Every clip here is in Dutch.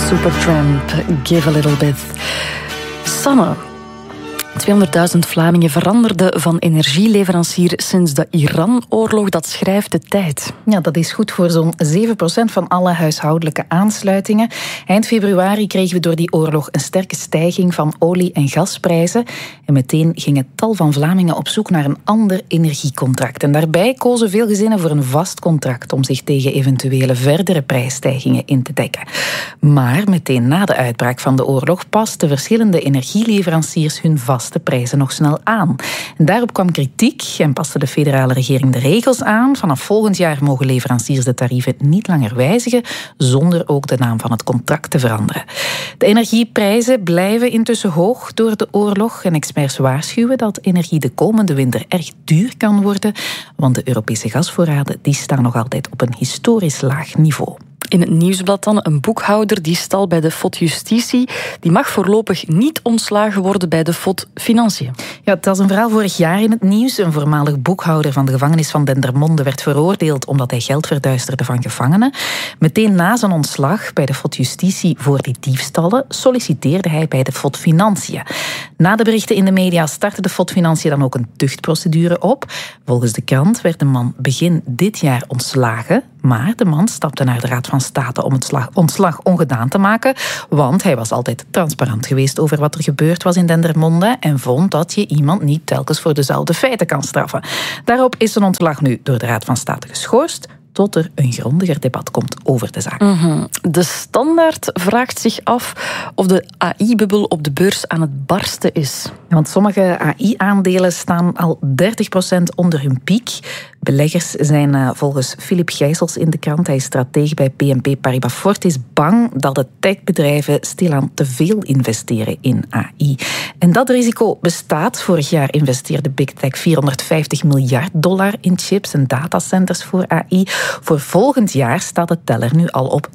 Supertramp, Give a Little Bit. Sanne. 200.000 Vlamingen veranderden van energieleverancier sinds de Iran-oorlog. Dat schrijft de tijd. Ja, dat is goed voor zo'n 7% van alle huishoudelijke aansluitingen. Eind februari kregen we door die oorlog een sterke stijging van olie- en gasprijzen. En meteen gingen tal van Vlamingen op zoek naar een ander energiecontract. En daarbij kozen veel gezinnen voor een vast contract om zich tegen eventuele verdere prijsstijgingen in te dekken. Maar meteen na de uitbraak van de oorlog pasten verschillende energieleveranciers hun vaste prijzen nog snel aan. En daarop kwam kritiek en paste de federale regering de regels aan. Vanaf volgend jaar mogen leveranciers de tarieven niet langer wijzigen, zonder ook de naam van het contract te veranderen. De energieprijzen blijven intussen hoog door de oorlog en experts waarschuwen dat energie de komende winter erg duur kan worden, want de Europese gasvoorraden die staan nog altijd op een historisch laag niveau. In het Nieuwsblad dan een boekhouder die stal bij de FOD Justitie. Die mag voorlopig niet ontslagen worden bij de FOD Financiën. Ja, het was een verhaal vorig jaar in het nieuws. Een voormalig boekhouder van de gevangenis van Dendermonde werd veroordeeld omdat hij geld verduisterde van gevangenen. Meteen na zijn ontslag bij de FOD Justitie voor die diefstallen solliciteerde hij bij de FOD Financiën. Na de berichten in de media startte de FOD Financiën dan ook een tuchtprocedure op. Volgens de krant werd de man begin dit jaar ontslagen. Maar de man stapte naar de Raad van State om het ontslag ongedaan te maken, want hij was altijd transparant geweest over wat er gebeurd was in Dendermonde en vond dat je iemand niet telkens voor dezelfde feiten kan straffen. Daarop is zijn ontslag nu door de Raad van State geschorst, tot er een grondiger debat komt over de zaak. De Standaard vraagt zich af of de AI-bubbel op de beurs aan het barsten is. Ja, want sommige AI-aandelen staan al 30% onder hun piek. Beleggers zijn volgens Philip Gijsels in de krant, hij is stratege bij BNP Paribas Fortis, bang dat de techbedrijven stilaan te veel investeren in AI. En dat risico bestaat. Vorig jaar investeerde Big Tech $450 miljard in chips en datacenters voor AI. Voor volgend jaar staat de teller nu al op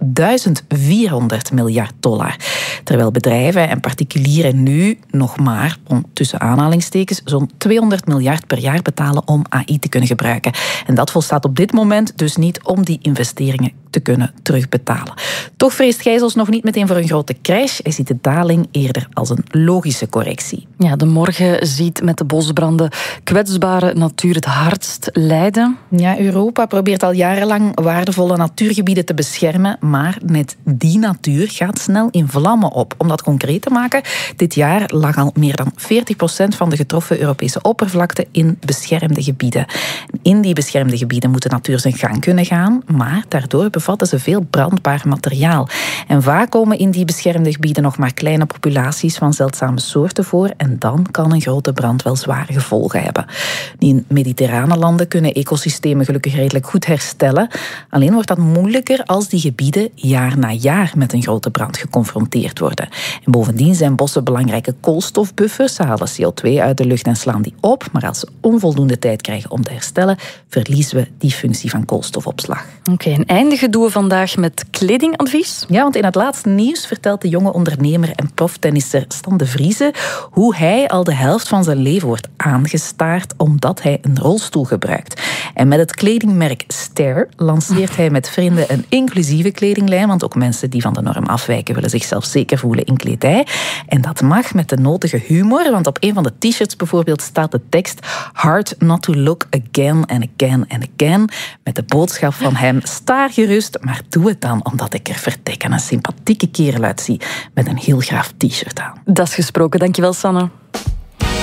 $1.400 miljard. Terwijl bedrijven en particulieren nu nog maar, tussen aanhalingstekens, zo'n 200 miljard per jaar betalen om AI te kunnen gebruiken. En dat volstaat op dit moment dus niet om die investeringen te kunnen terugbetalen. Toch vreest Gijsels nog niet meteen voor een grote crash. Hij ziet de daling eerder als een logische correctie. Ja, de morgen ziet met de bosbranden kwetsbare natuur het hardst lijden. Ja, Europa probeert al jarenlang waardevolle natuurgebieden te beschermen, maar net die natuur gaat snel in vlammen op. Om dat concreet te maken, dit jaar lag al meer dan 40% van de getroffen Europese oppervlakte in beschermde gebieden. In die beschermde gebieden moet de natuur zijn gang kunnen gaan, maar daardoor bevatten ze veel brandbaar materiaal. En vaak komen in die beschermde gebieden nog maar kleine populaties van zeldzame soorten voor en dan kan een grote brand wel zware gevolgen hebben. In mediterrane landen kunnen ecosystemen gelukkig redelijk goed herstellen. Alleen wordt dat moeilijker als die gebieden jaar na jaar met een grote brand geconfronteerd worden. En bovendien zijn bossen belangrijke koolstofbuffers. Ze halen CO2 uit de lucht en slaan die op, maar als ze onvoldoende tijd krijgen om te herstellen, verliezen we die functie van koolstofopslag. Oké, en eindigen doen we vandaag met kledingadvies. Ja, want in het laatste nieuws vertelt de jonge ondernemer en proftennisser Stan de Vriese hoe hij al de helft van zijn leven wordt aangestaard omdat hij een rolstoel gebruikt. En met het kledingmerk Stair lanceert hij met vrienden een inclusieve kledinglijn, want ook mensen die van de norm afwijken willen zichzelf zeker voelen in kledij. En dat mag met de nodige humor, want op een van de t-shirts bijvoorbeeld staat de tekst Hard not to look again and again and again, met de boodschap van hem: sta gerust, maar doe het dan omdat ik er vertek en een sympathieke kerel uitzie met een heel graaf t-shirt aan. Dat is gesproken. Dankjewel, Sanne.